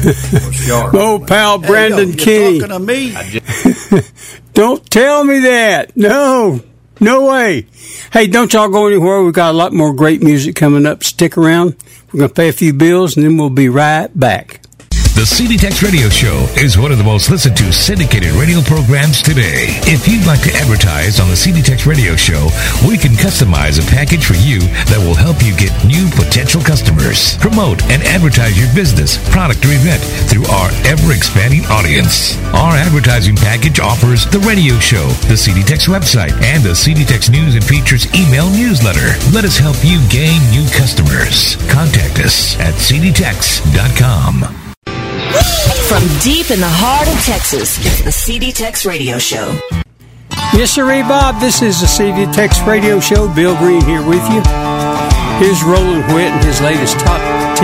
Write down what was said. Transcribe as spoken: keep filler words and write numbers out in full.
Oh, pal Brandon hey, yo, Kenny. Talking to me? Just... Don't tell me that. No, no way. Hey, don't y'all go anywhere. We've got a lot more great music coming up. Stick around. We're going to pay a few bills, and then we'll be right back. The C D Tex Radio Show is one of the most listened to syndicated radio programs today. If you'd like to advertise on the C D Tex Radio Show, we can customize a package for you that will help you get new potential customers. Promote and advertise your business, product, or event through our ever-expanding audience. Our advertising package offers the radio show, the C D Tex website, and the C D Tex News and Features email newsletter. Let us help you gain new customers. Contact us at c d tex dot com. From deep in the heart of Texas, it's the C D Tex Radio Show. Yes, sir, Bob. This is the C D Tex Radio Show. Bill Green here with you. Here's Roland Witt and his latest top